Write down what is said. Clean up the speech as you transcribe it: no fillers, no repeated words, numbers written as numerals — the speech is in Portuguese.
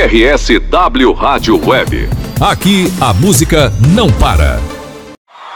RSW Rádio Web. Aqui a música não para.